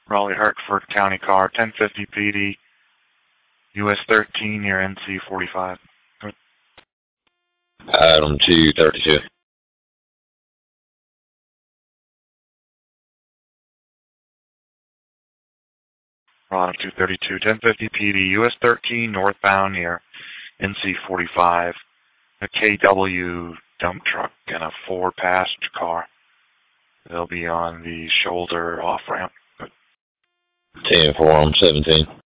Raleigh Hertford County car, 1050 PD, US 13 near NC 45. Item 232. Raleigh 232, 1050 PD, US 13 northbound near NC 45. A KW dump truck and a 4-passenger car. They'll be on the shoulder off-ramp. 10-4 on 17.